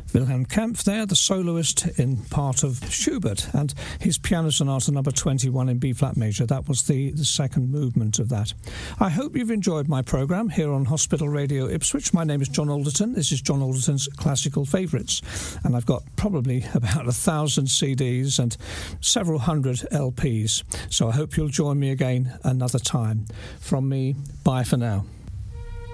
Wilhelm Kempff there, the soloist in part of Schubert, and his Piano Sonata number 21 in B-flat major. That was the second movement of that. I hope you've enjoyed my programme here on Hospital Radio Ipswich. My name is John Alderton. This is John Alderton's Classical Favourites, and I've got probably about 1,000 CDs and several hundred LPs. So I hope you'll join me again another time. From me, bye for now.